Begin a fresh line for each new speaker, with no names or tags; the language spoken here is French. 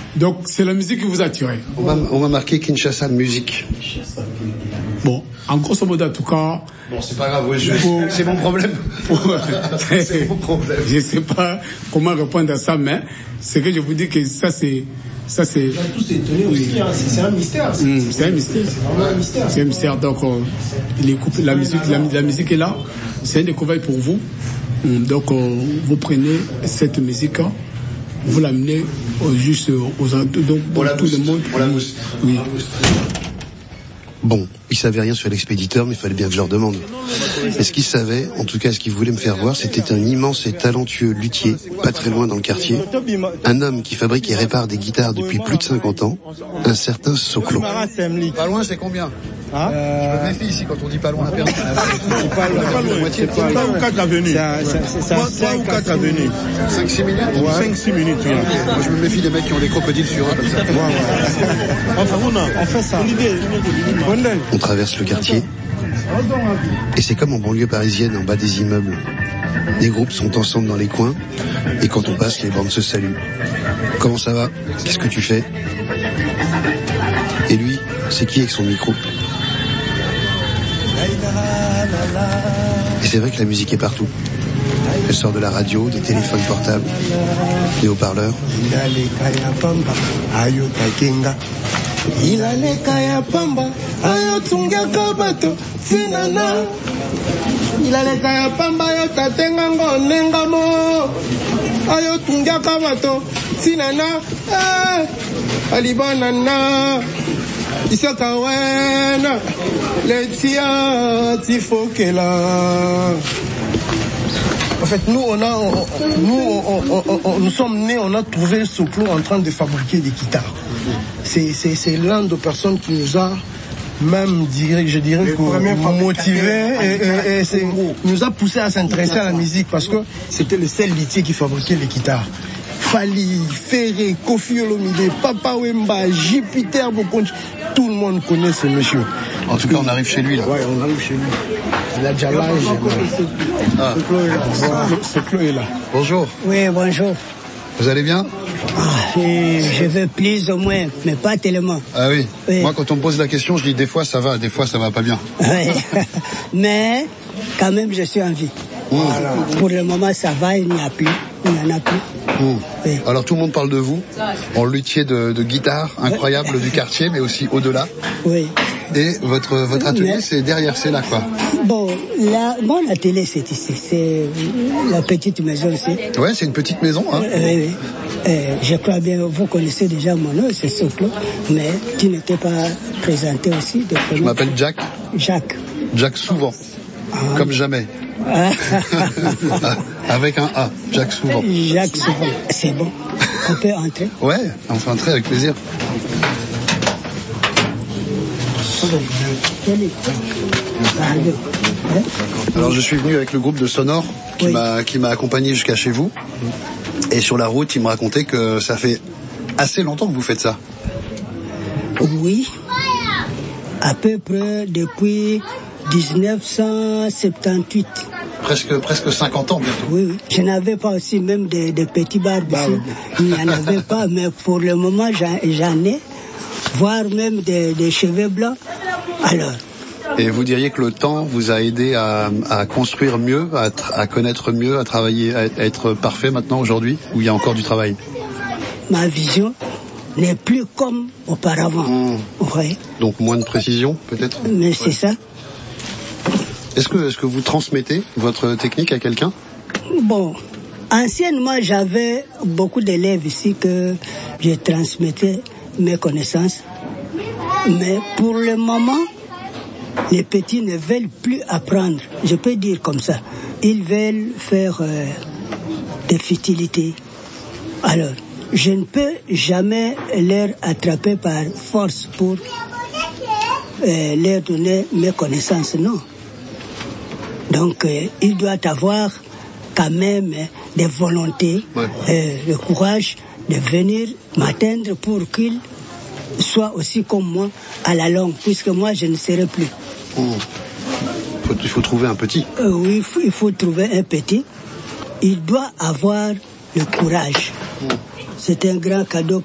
Donc c'est la musique qui vous a attiré.
On m'a marqué Kinshasa musique.
Bon, en grosso modo en tout cas.
Bon, c'est pas grave, c'est mon problème. C'est mon problème.
Je sais pas comment répondre à ça, mais c'est que je vous dis que ça c'est.
On a tous étonnés aussi, hein. C'est un mystère.
C'est un mystère.
C'est vraiment un mystère.
C'est un mystère. Donc la musique est là. C'est une découverte pour vous. Donc vous prenez cette musique, vous l'amenez juste aux donc tout le monde.
On la mousse.
Oui.
Bon, ils savaient rien sur l'expéditeur, mais il fallait bien que je leur demande. Et ce qu'ils savaient, en tout cas ce qu'ils voulaient me faire voir, c'était un immense et talentueux luthier, pas très loin dans le quartier. Un homme qui fabrique et répare des guitares depuis plus de 50 ans, un certain Soklo.
Pas loin, c'est combien je me méfie ici quand on dit pas loin.
C'est pas loin. C'est 3 ou 4 avenues. C'est 3 ou 4 avenues.
5-6 minutes
5-6 minutes, oui.
Moi je me méfie des mecs qui ont des crocodiles sur eux comme ça.
On fait ça.
On traverse le quartier, et c'est comme en banlieue parisienne, en bas des immeubles. Les groupes sont ensemble dans les coins, et quand on passe, les bandes se saluent. Comment ça va? Qu'est-ce que tu fais? Et lui, c'est qui avec son micro? Et c'est vrai que la musique est partout. Elle sort de la radio, des téléphones portables, des haut-parleurs.
En fait, nous sommes nés, on a trouvé Soklo en train de fabriquer des guitares. C'est l'un des personnes qui nous a même, je dirais, motivé et nous a poussé à s'intéresser à la musique parce que c'était le seul luthier qui fabriquait les guitares. Fali, Ferré, Kofi Olomide, Papa Wemba, Jupiter Bokonchi, tout le monde connaît ce monsieur.
En tout cas, on arrive chez lui, là.
Ouais, on arrive chez lui. Il a déjà l'âge. Soklo est là.
Bonjour.
Oui, bonjour.
Vous allez bien?
Je veux plus ou moins, mais pas tellement.
Ah oui. Moi, quand on me pose la question, je dis des fois ça va, des fois ça va pas bien.
Oui. Mais, quand même, je suis en vie. Voilà. Pour le moment, ça va, il n'y en a plus. Oui.
Alors tout le monde parle de vous, en luthier de guitare incroyable du quartier, mais aussi au-delà.
Oui.
Et votre atelier, c'est derrière, c'est là, quoi.
Bon, mon atelier, c'est ici. C'est la petite maison ici.
Ouais, c'est une petite maison, hein.
Oui. Je crois bien, vous connaissez déjà mon nom, c'est Soklo, mais tu n'étais pas présenté aussi.
Je m'appelle Jack. Jack souvent, comme jamais. Avec un A, Jack souvent.
Jack souvent, c'est bon. On peut entrer?
Ouais, on peut entrer avec plaisir. Alors je suis venu avec le groupe de Sonore qui m'a accompagné jusqu'à chez vous. Et sur la route, il me racontait que ça fait assez longtemps que vous faites ça.
Oui, à peu près depuis 1978.
Presque 50 ans bientôt.
Oui. Je n'avais pas aussi même des petits barbes ici. Il n'y en avait pas, mais pour le moment j'en ai, voire même des cheveux blancs. Alors.
Et vous diriez que le temps vous a aidé à construire mieux, à connaître mieux, à travailler, à être parfait maintenant aujourd'hui, où il y a encore du travail?
Ma vision n'est plus comme auparavant. Ouais.
Donc moins de précision peut-être?
Mais c'est ça.
Est-ce que vous transmettez votre technique à quelqu'un?
Bon, anciennement j'avais beaucoup d'élèves ici que je transmettais mes connaissances. Mais pour le moment, les petits ne veulent plus apprendre. Je peux dire comme ça. Ils veulent faire des futilités. Alors, je ne peux jamais leur attraper par force pour leur donner mes connaissances, non. Donc, il doit avoir quand même des volontés, le courage de venir m'atteindre pour qu'ils soient aussi comme moi à la longue, puisque moi, je ne serai plus.
Il faut trouver un petit.
Oui, il faut trouver un petit. Il doit avoir le courage. C'est un grand cadeau